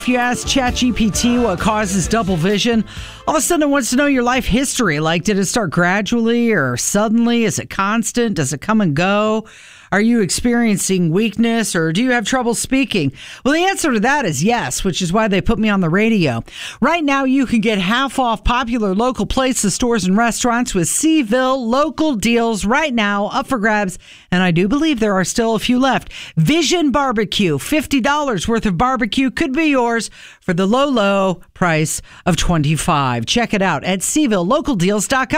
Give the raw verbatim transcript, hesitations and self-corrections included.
If you ask ChatGPT what causes double vision, all of a sudden it wants to know your life history. Like, did it start gradually or suddenly? Is it constant? Does it come and go? Are you experiencing weakness or do you have trouble speaking? Well, the answer to that is yes, which is why they put me on the radio. Right now, you can get half off popular local places, stores, and restaurants with Seville local deals right now up for grabs. And I do believe there are still a few left. Vision Barbecue, fifty dollars worth of barbecue could be yours for the low, low price of twenty-five dollars. Check it out at Seville Local Deals dot com.